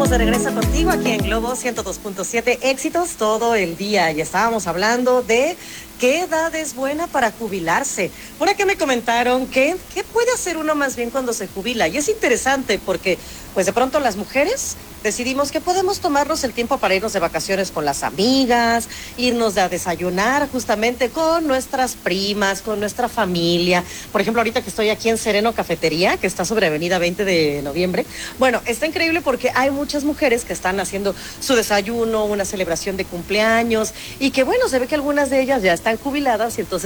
Estamos de regreso contigo aquí en Globo 102.7, éxitos todo el día. Y estábamos hablando de qué edad es buena para jubilarse. Por acá me comentaron qué puede hacer uno más bien cuando se jubila. Y es interesante porque, pues de pronto las mujeres decidimos que podemos tomarnos el tiempo para irnos de vacaciones con las amigas, irnos a desayunar justamente con nuestras primas, con nuestra familia. Por ejemplo, ahorita que estoy aquí en Sereno Cafetería, que está sobre Avenida 20 de Noviembre, bueno, está increíble porque hay muchas mujeres que están haciendo su desayuno, una celebración de cumpleaños, y que bueno, se ve que algunas de ellas ya están jubiladas y entonces